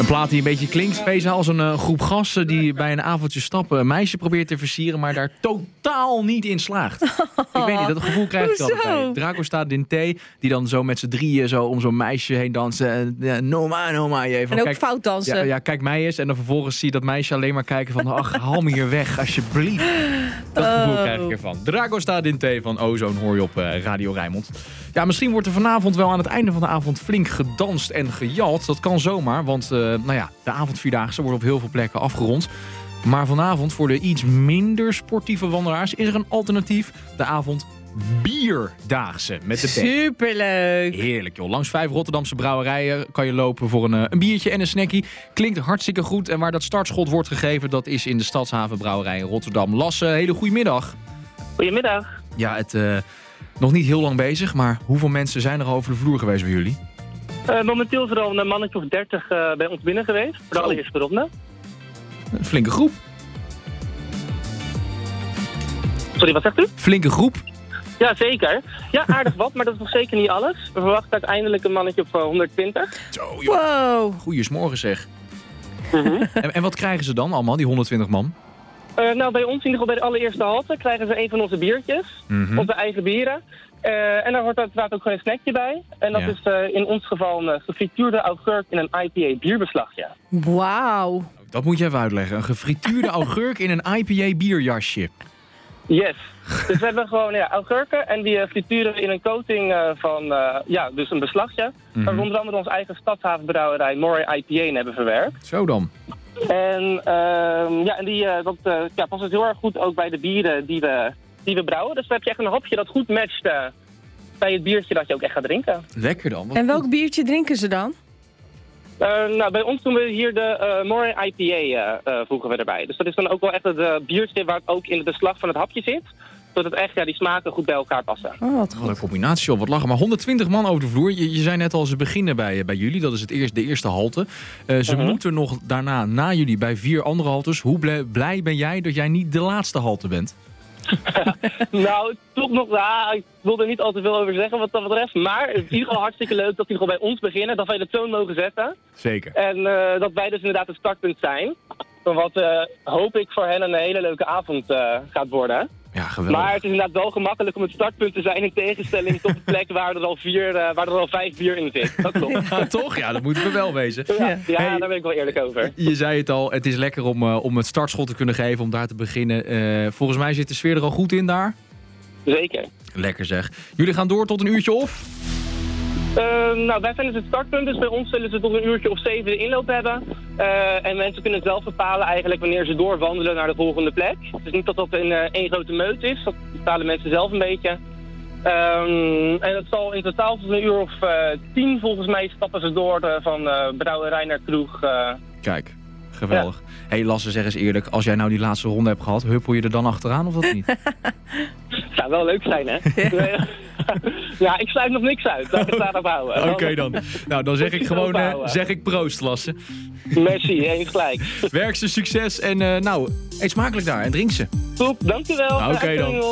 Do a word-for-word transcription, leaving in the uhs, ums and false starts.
Een plaat die een beetje klinkt, speciaal als een uh, groep gasten die bij een avondje stappen een meisje probeert te versieren, maar daar totaal niet in slaagt. Oh, ik weet niet, dat gevoel krijg ik altijd bij. Dragosta Dinté, die dan zo met z'n drieën zo om zo'n meisje heen dansen. Uh, no ma, no ma. Je van, en ook kijk, fout dansen. Ja, ja, kijk mij eens. En dan vervolgens zie je dat meisje alleen maar kijken van, ach, haal me hier weg, alsjeblieft. Dat gevoel oh. krijg ik ervan. Dragosta Dinté van Ozone hoor je op uh, Radio Rijnmond. Ja, misschien wordt er vanavond wel aan het einde van de avond flink gedanst en gejat. Dat kan zomaar, want uh, nou ja, de avondvierdaagse wordt op heel veel plekken afgerond. Maar vanavond voor de iets minder sportieve wandelaars is er een alternatief. De avond Bierdaagse met de tent. Superleuk. Heerlijk joh. Langs vijf Rotterdamse brouwerijen kan je lopen voor een, een biertje en een snackie. Klinkt hartstikke goed. En waar dat startschot wordt gegeven, dat is in de Stadshaven Brouwerij in Rotterdam. Lasse, hele goedemiddag. Goedemiddag. Ja, het uh, nog niet heel lang bezig, maar hoeveel mensen zijn er al over de vloer geweest bij jullie? Uh, momenteel is er al een mannetje of dertig uh, bij ons binnen geweest. Voor de oh. allereerste ronde. Een flinke groep. Sorry, wat zegt u? Flinke groep. Ja, zeker. Ja, aardig wat, maar dat is nog zeker niet alles. We verwachten uiteindelijk een mannetje op uh, honderdtwintig. Zo, joh. Wow. Goeiesmorgen zeg. Mm-hmm. en, en wat krijgen ze dan allemaal, die honderdtwintig man? Uh, nou, bij ons in ieder geval bij de allereerste halte krijgen ze een van onze biertjes. Mm-hmm. Onze eigen bieren. Uh, en daar hoort uiteraard ook gewoon een snackje bij. En dat ja. is uh, in ons geval een uh, gefrituurde augurk in een I P A bierbeslagje. Wauw. Dat moet je even uitleggen. Een gefrituurde augurk in een I P A bierjasje. Yes. Dus we hebben gewoon ja, augurken en die uh, frituren in een coating uh, van, uh, ja, dus een beslagje. Mm-hmm. Waar we onder andere onze eigen Stadshavenbrouwerij Moray I P A in hebben verwerkt. Zo dan. En, uh, ja, en die, uh, dat uh, ja, past dus heel erg goed ook bij de bieren die we, die we brouwen. Dus dan heb je echt een hapje dat goed matcht uh, bij het biertje dat je ook echt gaat drinken. Lekker dan. En welk biertje drinken ze dan? Uh, nou, bij ons doen we hier de uh, Moray I P A uh, uh, voegen we erbij. Dus dat is dan ook wel echt het uh, biertje waar het ook in de beslag van het hapje zit. Zodat het echt, ja, die smaken goed bij elkaar passen. Oh, wat goed. Wat een combinatie, joh. Wat lachen. Maar honderdtwintig man over de vloer. Je, je zei net al, ze beginnen bij, bij jullie. Dat is het eerst, de eerste halte. Uh, ze uh-huh. moeten nog daarna, na jullie, bij vier andere haltes. Hoe blij, blij ben jij dat jij niet de laatste halte bent? Nou, toch nog, nou, ik wil er niet al te veel over zeggen wat dat betreft. Maar het is in ieder geval hartstikke leuk dat die gewoon bij ons beginnen. Dat wij de toon mogen zetten. Zeker. En uh, dat wij dus inderdaad het startpunt zijn. Van wat uh, hoop ik voor hen een hele leuke avond uh, gaat worden. Ja, geweldig. Maar het is inderdaad wel gemakkelijk om het startpunt te zijn in tegenstelling tot de plek waar er al, vier, uh, waar er al vijf bier in zit. Dat klopt. Ja, toch? Ja, dat moeten we wel wezen. Ja, ja hey, daar ben ik wel eerlijk over. Je zei het al, het is lekker om, uh, om het startschot te kunnen geven, om daar te beginnen. Uh, volgens mij zit de sfeer er al goed in daar. Zeker. Lekker zeg. Jullie gaan door tot een uurtje of? Uh, nou, wij zijn dus het startpunt, dus bij ons zullen ze tot een uurtje of zeven de inloop hebben. Uh, en mensen kunnen zelf bepalen eigenlijk wanneer ze doorwandelen naar de volgende plek. Dus niet dat dat een uh, één grote meut is, dat bepalen mensen zelf een beetje. Um, en het zal in totaal tot een uur of uh, tien volgens mij stappen ze door de, van uh, brouwerij naar kroeg. Uh. Kijk, geweldig. Ja. Hé hey, Lasse, zeg eens eerlijk, als jij nou die laatste ronde hebt gehad, huppel je er dan achteraan of dat niet? Het zou wel leuk zijn, hè? Ja, ik sluit nog niks uit. Laat ik het op houden. Oké okay, dan. Nou, dan zeg ik gewoon, uh, zeg ik proost, Lasse. Merci, eens gelijk. Werk ze succes en uh, nou, eet smakelijk daar en drink ze. Top, dankjewel. Oké okay, dan.